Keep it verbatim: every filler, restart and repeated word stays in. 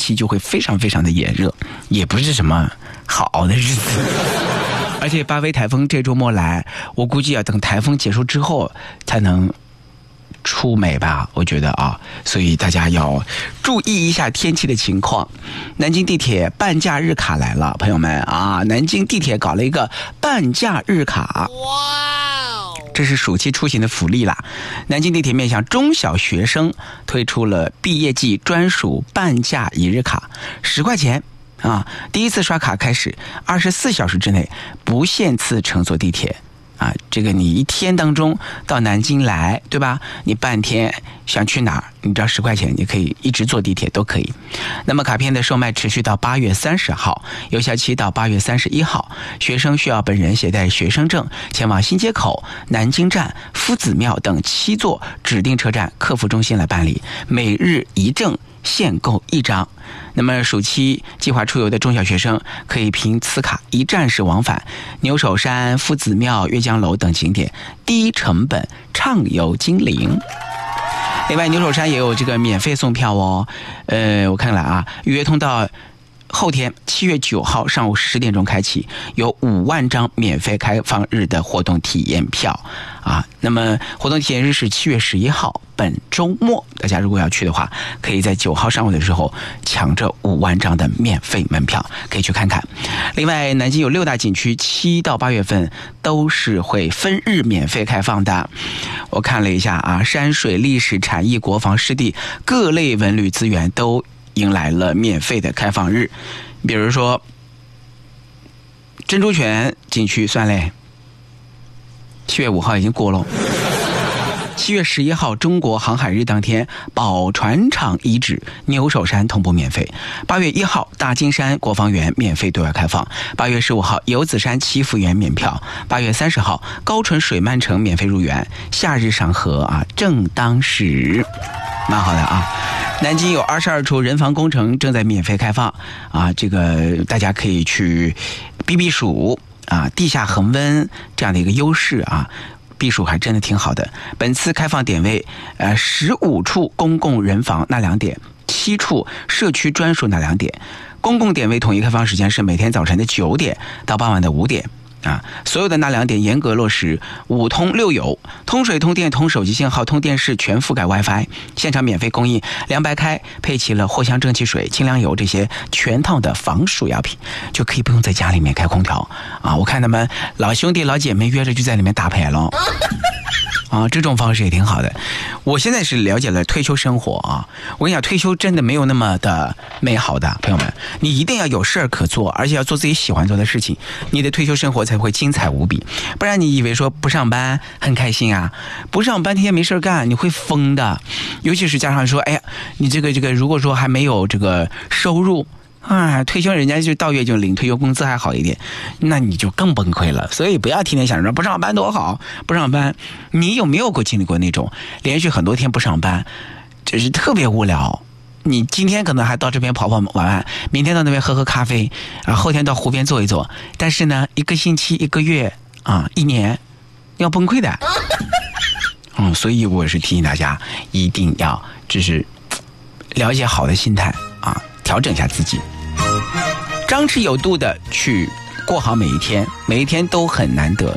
气就会非常非常的炎热，也不是什么好的日子。而且巴威台风这周末来，我估计要等台风结束之后才能出美吧，我觉得啊，所以大家要注意一下天气的情况。南京地铁半价日卡来了，朋友们啊，南京地铁搞了一个半价日卡，哇，这是暑期出行的福利啦。南京地铁面向中小学生推出了毕业季专属半价一日卡，十块钱。啊，第一次刷卡开始，二十四小时之内不限次乘坐地铁。啊，这个你一天当中到南京来，对吧？你半天想去哪儿，你只要十块钱，你可以一直坐地铁都可以。那么卡片的售卖持续到八月三十号，有效期到八月三十一号。学生需要本人携带学生证，前往新街口、南京站、夫子庙等七座指定车站客服中心来办理，每日一证，限购一张。那么暑期计划出游的中小学生可以凭此卡一站式往返牛首山、夫子庙、阅江楼等景点，低成本畅游金陵。另外牛首山也有这个免费送票哦，呃，我看看啊，预约通道后天七月九号上午十点钟开启，有五万张免费开放日的活动体验票啊。那么活动体验日是七月十一号，本周末，大家如果要去的话，可以在九号上午的时候抢着五万张的免费门票，可以去看看。另外，南京有六大景区，七到八月份都是会分日免费开放的。我看了一下啊，山水、历史、产业、国防、湿地各类文旅资源都迎来了免费的开放日。比如说珍珠泉景区算嘞，七月五号已经过了。七月十一号中国航海日当天，宝船厂遗址牛首山同步免费。八月一号大金山国防园免费对外开放。八月十五号游子山祈福园免票。八月三十号高淳水漫城免费入园。夏日赏荷啊，正当时，蛮好的啊。南京有二十二处人防工程正在免费开放啊，这个大家可以去避避暑啊，地下恒温这样的一个优势啊。避暑还真的挺好的。本次开放点位，呃，十五处公共人防纳凉点，七处社区专属纳凉点。公共点位统一开放时间是每天早晨的九点到傍晚的五点。啊，所有的纳凉点严格落实五通六有，通水、通电、通手机信号、通电视，全覆盖 WiFi， 现场免费供应凉白开，配齐了藿香正气水、清凉油这些全套的防暑药品，就可以不用在家里面开空调啊！我看他们老兄弟老姐妹约着就在里面打牌了。啊，这种方式也挺好的。我现在是了解了退休生活啊，我跟你讲，退休真的没有那么的美好的，朋友们，你一定要有事儿可做，而且要做自己喜欢做的事情，你的退休生活才会精彩无比。不然你以为说不上班很开心啊，不上班天天没事干，你会疯的。尤其是加上说，哎呀，你这个这个，如果说还没有这个收入。啊，退休人家就到月就领退休工资还好一点，那你就更崩溃了。所以不要天天想着不上班多好，不上班。你有没有过经历过那种连续很多天不上班，就是特别无聊？你今天可能还到这边跑跑玩玩，明天到那边喝喝咖啡，啊，后天到湖边坐一坐。但是呢，一个星期、一个月啊，一年要崩溃的。嗯，所以我是提醒大家，一定要就是了解好的心态啊。调整一下自己，张弛有度的去过好每一天，每一天都很难得。